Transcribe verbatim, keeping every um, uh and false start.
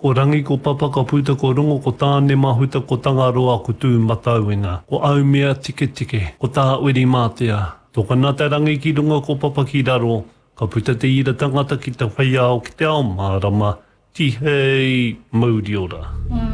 Ko rangi ko papa ka puta ko rongo ko tāne mahuta ko tangaroa ko tū matauenga. Ko au mea tike tike, ko tā uri mātea. Tō kanata rangi ki runga ko papa ki raro, ka puta te ira tangata ki te whaiao ki te ao mārama, tihei mauri ora. Mm.